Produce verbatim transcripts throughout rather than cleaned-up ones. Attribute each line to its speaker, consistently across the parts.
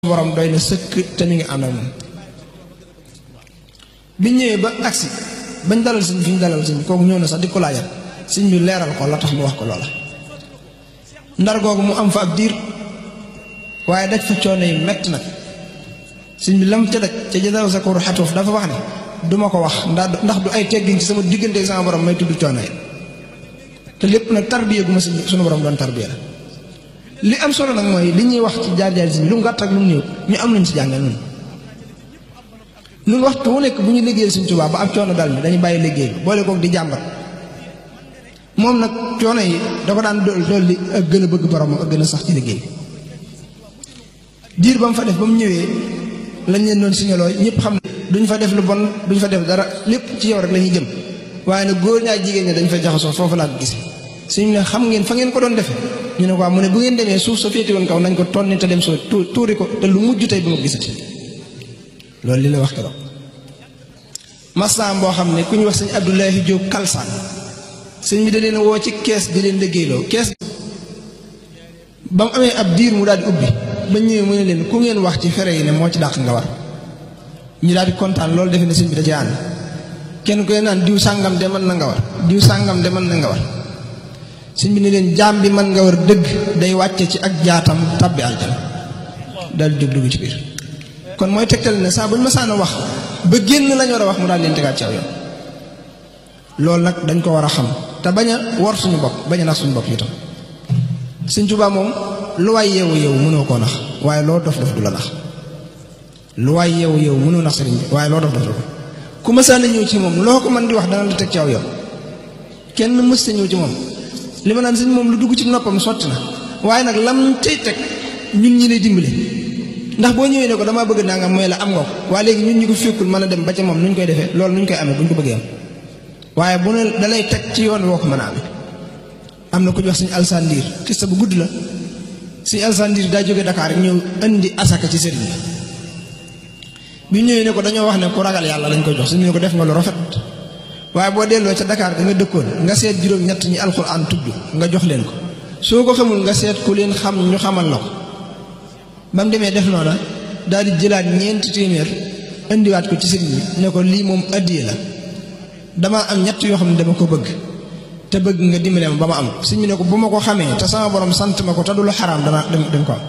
Speaker 1: borom doy na sëkk te mi ngi ànd ak moom biñ ñëwee ba agsi bañ dalal sëñ fi ñu dalal sëñ kooku ñëw na sax di ko laajal sëñ bi leeral ko la tax mu wax ko loola ndar googu mu am fa ab diir waaye daj fa coono yi metti nag sëñ bi lam ca daj ca jadaw sa koru xatuuf dafa wax ne duma ko wax ndax ndax du ay teggin ci sama diggante sama borom may tudd coono yi te lépp nag tarbiya gu ma suñu borom doon tarbiya la li am solo nag mooy li ñuy wax ci jaar-jaar si lu mu gàtt ak lu mu néew ñu am nañ ci jàngal noonu ñun waxtu wu nekk bu ñu liggéeyal Sëñ Tuubaa ba ab coono dal ni dañu bàyyi liggéey bi boole koog di jàmbat moom nag coono yi da ko daan dolli ak gën a bëgg borom ak gën a sax ci liggéey diir ba mu fa def ba mu ñëwee lañ leen doon signaloo ñëpp xam ne duñ fa def lu bon duñ fa def dara lépp ci yow rek la ñuy jëm waaye nag góor ñaa jigéen ñi dañ fa jaxasoo foofu laa ko gis suñu ne xam ngeen fa ngeen ko doon defee ñu ne ko mu ne bu ngeen demee suuf sa féete woon kaw nañ ko tonni te dem soo tuuri ko te lu mujj tey bu ma gisati loolu li la wax keroog masam boo xam ne ku ñu wax sëñ Abdoulahi Diop Kalsaan sëñ bi da leen woo ci kees di leen liggéeyloo kees ba mu amee ab diir mu daal di ubbi ba ñëwee mu ne leen ku ngeen wax ci fere yi ne moo ci dàq nga war ñu daal di kontaan loolu defe ne sëñ bi da ci ànd kenn koy naan diw sàngam de mën na nga war diw sàngam de mën na nga war sëñ bi ne leen jaam bi mën nga war dëgg day wàcce ci ak jaatam tabbi aljana daal di jóg dugg ci biir kon mooy tegtal ne saa bu ñu masaan a wax ba génn lañu war a wax mu daal leen tegaat ci aw yoon loolu nag dañ ko war a xam te bañ a war suñu bopp bañ a nax suñu bopp itam Sëñ Tuubaa moom lu waay yeewu yeewu mënoo koo nax waaye loo dof dof du la nax lu waay yeewu yeewu mënoo nax sëriñ bi waaye loo dof dof du ko ku masaan a ñëw ci moom loo ko mën di wax dana la teg ci aw yoon kenn mës ta ñëw ci moom li ma naan sëñ moom lu dugg ci noppam sotti na waaye nag lam tey teg ñun ñi lay dimbale ndax boo ñëwee ne ko damaa bëgg nangam mooy la am nga ko waaye léegi ñun ñi ko fekkul mën a dem ba ca moom nuñ koy defee loolu nuñ koy amee buñ ko bëggee am waaye bu ne dalay teg ci yoon woo ko mën a amee am na ku ñu wax suñu alsandiir kista bu gudd la suñu alsandiir daa jóge Dakar rek ñëw indi asaka ci sëriñ bi bi ñëwee ne ko dañoo wax ne ku ragal yàlla lañ koy jox suñu ne ko def nga lu rafet waaye boo delloo ca Dakar da nga dëkkoon nga seet juróom ñett ñi alxuraan tudd nga jox leen ko soo ko xamul nga seet ku leen xam ñu xamal la ko ba mu demee def noona daal di jëlaat ñeenti téeméer indiwaat ko ci sëriñ bi ne ko lii moom addiye la damaa am ñett yoo xam ne dama ko bëgg te bëgg nga dimbale ma ba ma am sëriñ bi ne ko bu ma ko xamee te sama borom sant ma ko te du lu xaraam dana dem ko am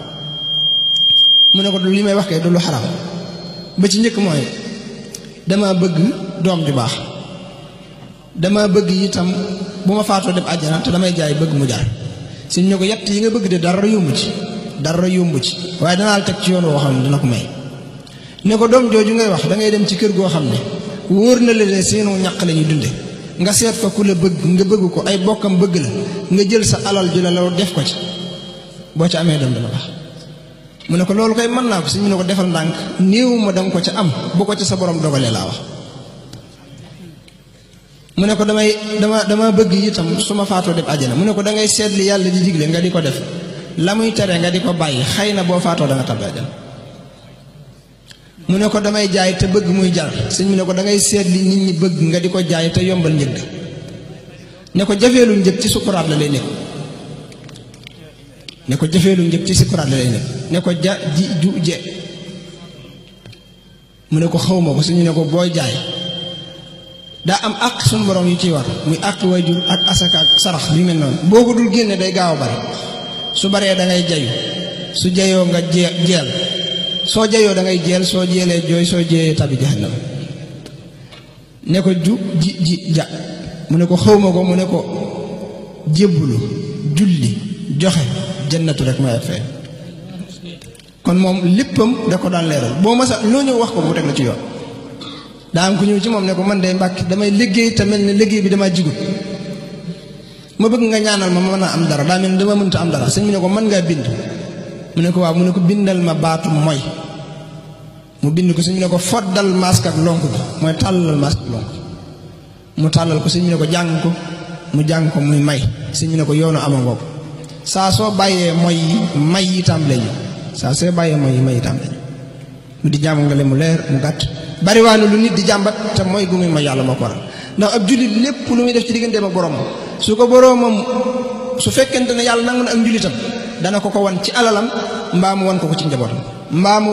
Speaker 1: mu ne ko li may wax kay du lu xaraam ba ci njëkk mooy dama bëgg doom ju baax dama bëgg itam bu ma faatoo dem àjjana te damay jaay bëgg mu jar sëriñ ne ko yett yi nga bëgg de dara yomb ci dara yomb ci waaye danaa la teg ci yoon woo xam ne dina ko may ne ko doom jooju ngay wax da ngay dem ci kër goo xam ne wóor na la ne seenu ñàq la ñuy dunde nga seet ko ku la bëgg nga bëgg ko ay bokkam bëgg la nga jël sa alal ju la la def ko ci boo ca amee doom dana baax mu ne ko loolu koy mën naa ko si mu ne ko defal ndànk néew ma danga ko ca am bu ko ca sa borom dogalee laa wax mu ne ko damay dama dama bëgg itam su ma faatoo dem àjjana mu ne ko da ngay seet li yàlla di digle nga di ko def la muy tere nga di ko bàyyi xëy na boo faatoo da nga tabbi àjjana mu ne ko damay jaay te bëgg muy jar sëñ mu ne ko da ngay seet li nit ñi bëgg nga di ko jaay te yombal njëg ne ko jafeelu njëg ci sukuraat la lay nekk ne ko jafeelu njëg ci sukuraat la lay nekk ne ko ja ji ju je mu ne ko xawma ko suñu ne ko booy jaay daa am àq suñu borom yu ciy war muy àq waajur ak asaka ak sarax bi mel noonu boo ko dul génne day gaaw a bari su baree da ngay jayu su jayoo nga jeel soo jayoo da ngay jeel soo jeelee jooy soo jeeyee tabi jahannam ne ko ju ji ji ja mu ne ko xawma ko mu ne ko jébbulu julli joxe jannatu rek may fee kon moom léppam da ko daan leeral boo ma sa loo ñëw wax ko mu teg la ci yoon daa am ku ñëw ci moom ne ko man day mbàkk damay liggéey te mel ne liggéey bi damaa jigut ma bëgg nga ñaanal ma ma mën a am dara daa mel ni dama mënta am dara sëñ bi ne ko mën ngaa bind mu ne ko waaw mu ne ko bindal ma baatu mooy mu bind ko sëñ bi ne ko foddal masque ak lonk bi mooy tàllal masque ak lonk mu tàllal ko sëñ bi ne ko jàng ko mu jàng ko muy may sëñ bi ne ko yoonu ama ngoo ko saa soo bàyyee mooy yi may yi tàmbale ñu saa soo bàyyee mooy yi may yi tàmbale ñu mu di jàmm nga le mu leer mu gàtt bariwaanu lu nit di jàmbat te mooy gu muy mooy yàlla moo ko waral ndax ab jullit lépp lu muy def ci digganteem ak borom su ko boroomam su fekkente ne yàlla nangu na ak njullitam dana ko ko wan ci alalam mbaa mu wan ko ko ci njabootam mbaa mu